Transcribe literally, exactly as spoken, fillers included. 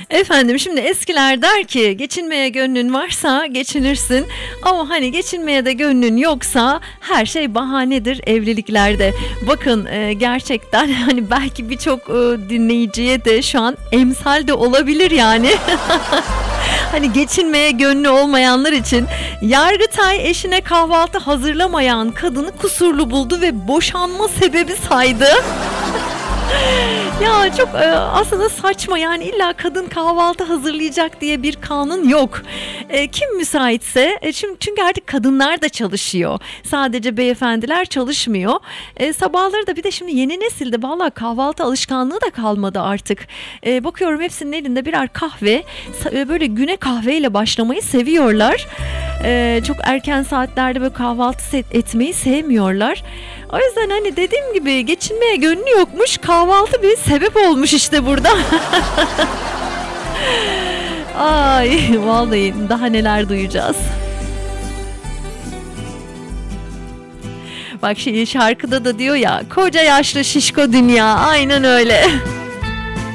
Efendim şimdi eskiler der ki geçinmeye gönlün varsa geçinirsin ama hani geçinmeye de gönlün yoksa her şey bahanedir evliliklerde. Bakın e, gerçekten hani belki birçok e, dinleyiciye de şu an emsal de olabilir yani. Hani geçinmeye gönlü olmayanlar için Yargıtay eşine kahvaltı hazırlamayan kadını kusurlu buldu ve boşanma sebebi saydı. Ya çok e, aslında saçma yani illa kadın kahvaltı hazırlayacak diye bir kanun yok. E, kim müsaitse e, şimdi çünkü artık kadınlar da çalışıyor. Sadece beyefendiler çalışmıyor. E, sabahları da bir de şimdi yeni nesilde vallahi kahvaltı alışkanlığı da kalmadı artık. E, bakıyorum hepsinin elinde birer kahve. E, böyle güne kahveyle başlamayı seviyorlar. E, çok erken saatlerde böyle kahvaltı etmeyi sevmiyorlar. O yüzden hani dediğim gibi geçinmeye gönlü yokmuş, kahvaltı bir sebep olmuş işte burada. Ay vallahi daha neler duyacağız. Bak şey, şarkıda da diyor ya koca yaşlı şişko dünya, aynen öyle.